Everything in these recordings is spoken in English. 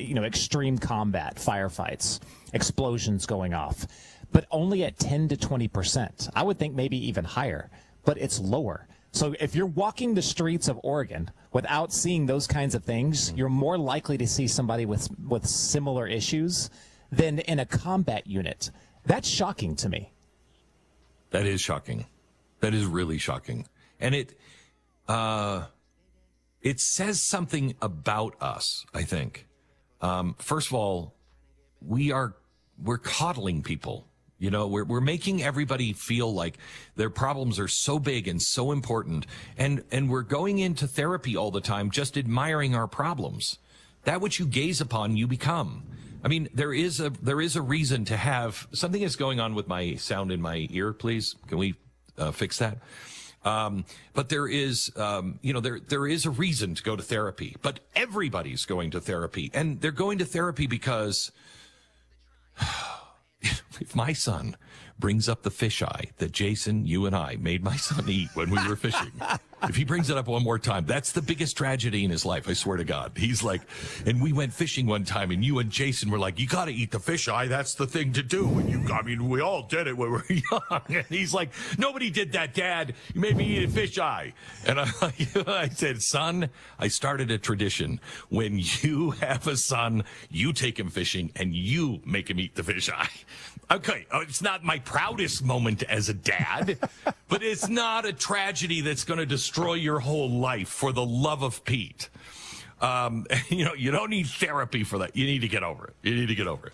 extreme combat, firefights, explosions going off, but only at 10 to 20%. I would think maybe even higher, but it's lower. So if you're walking the streets of Oregon without seeing those kinds of things, you're more likely to see somebody with similar issues than in a combat unit. That's shocking to me. That is shocking. That is really shocking. And it says something about us, I think. First of all, we're coddling people. We're making everybody feel like their problems are so big and so important, and we're going into therapy all the time just admiring our problems. That which you gaze upon, you become. I mean, there is a reason to have something that's going on with my sound in my ear. Please, can we fix that? But there is, there is a reason to go to therapy. But everybody's going to therapy, and they're going to therapy because. If my son brings up the fisheye that Jason, you and I made my son eat when we were fishing, if he brings it up one more time, that's the biggest tragedy in his life, I swear to God. He's like, and we went fishing one time, and you and Jason were like, you got to eat the fisheye. That's the thing to do. And we all did it when we were young. And he's like, nobody did that, Dad. You made me eat a fisheye. And I said, son, I started a tradition. When you have a son, you take him fishing, and you make him eat the fisheye. Okay, it's not my proudest moment as a dad, but it's not a tragedy that's going to destroy your whole life, for the love of Pete. You don't need therapy for that. You need to get over it.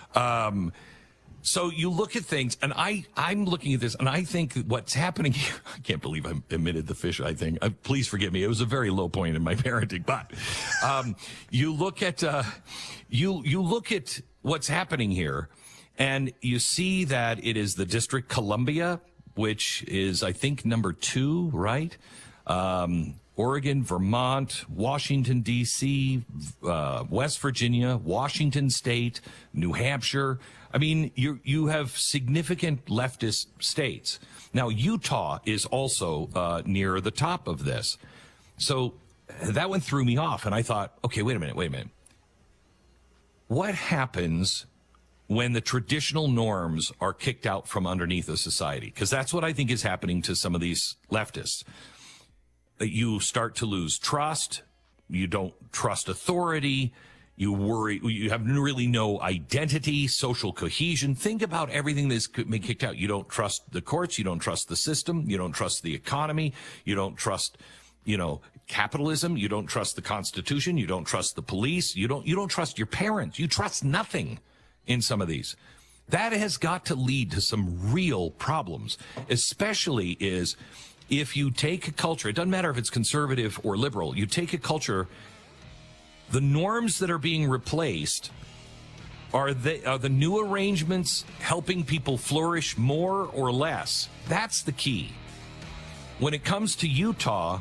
So you look at things, and I'm looking at this, and I think what's happening here, I can't believe I admitted the fisheye thing. Please forgive me. It was a very low point in my parenting, but you look at what's happening here, and you see that it is the District Columbia, which is, I think, number 2, right? Oregon, Vermont, Washington, D.C., West Virginia, Washington State, New Hampshire. I mean, you have significant leftist states. Now, Utah is also near the top of this. So that one threw me off, and I thought, okay, wait a minute. What happens when the traditional norms are kicked out from underneath a society? Because that's what I think is happening to some of these leftists. You start to lose trust. You don't trust authority. You worry. You have really no identity, social cohesion. Think about everything that's been kicked out. You don't trust the courts. You don't trust the system. You don't trust the economy. You don't trust, capitalism. You don't trust the Constitution. You don't trust the police. You don't trust your parents. You trust nothing in some of these. That has got to lead to some real problems, especially if you take a culture, it doesn't matter if it's conservative or liberal, you take a culture, the norms that are being replaced, are the new arrangements helping people flourish more or less? That's the key. When it comes to Utah,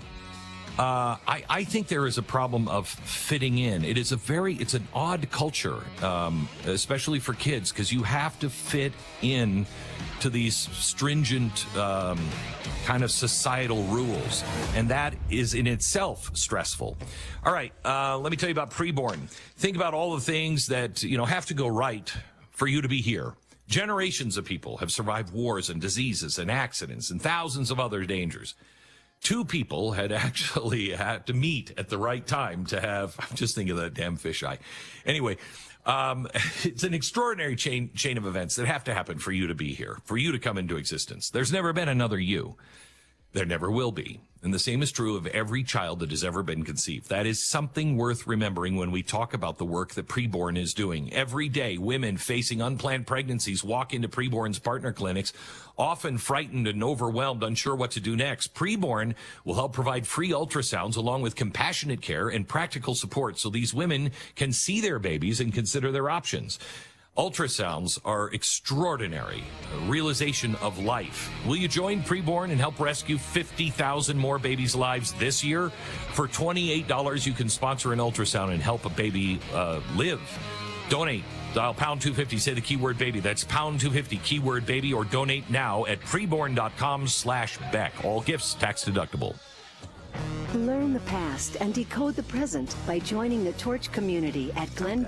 I think there is a problem of fitting in. It's an odd culture, especially for kids, because you have to fit in to these stringent kind of societal rules, and that is in itself stressful. All right, let me tell you about preborn. Think about all the things that have to go right for you to be here. Generations of people have survived wars and diseases and accidents and thousands of other dangers. 2 people had actually had to meet at the right time to have, I'm just thinking of that damn fisheye. Anyway, it's an extraordinary chain of events that have to happen for you to be here, for you to come into existence. There's never been another you. There never will be. And the same is true of every child that has ever been conceived. That is something worth remembering when we talk about the work that Preborn is doing. Every day, women facing unplanned pregnancies walk into Preborn's partner clinics, often frightened and overwhelmed, unsure what to do next. Preborn will help provide free ultrasounds along with compassionate care and practical support so these women can see their babies and consider their options. Ultrasounds are extraordinary, a realization of life. Will you join Preborn and help rescue 50,000 more babies' lives this year? For $28, you can sponsor an ultrasound and help a baby live. Donate. Dial pound 250, say the keyword baby. That's pound 250, keyword baby, or donate now at preborn.com/Beck. All gifts tax deductible. Learn the past and decode the present by joining the Torch community at Glen